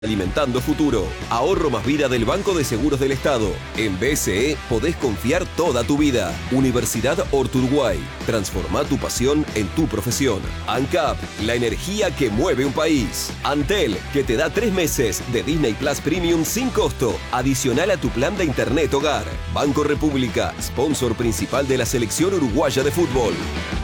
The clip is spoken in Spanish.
Alimentando futuro. Ahorro más vida del Banco de Seguros del Estado. En BCE podés confiar toda tu vida. Universidad Orturuguay. Transforma tu pasión en tu profesión. ANCAP, la energía que mueve un país. Antel, que te da 3 meses de Disney Plus Premium sin costo, adicional a tu plan de internet hogar. Banco República, sponsor principal de la selección uruguaya de fútbol.